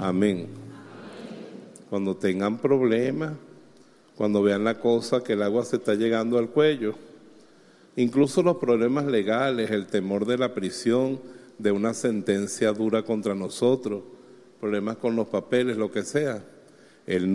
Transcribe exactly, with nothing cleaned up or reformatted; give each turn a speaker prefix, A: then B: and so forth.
A: Amén. Cuando tengan problemas, cuando vean la cosa que el agua se está llegando al cuello, incluso los problemas legales, el temor de la prisión, de una sentencia dura contra nosotros, problemas con los papeles, lo que sea, el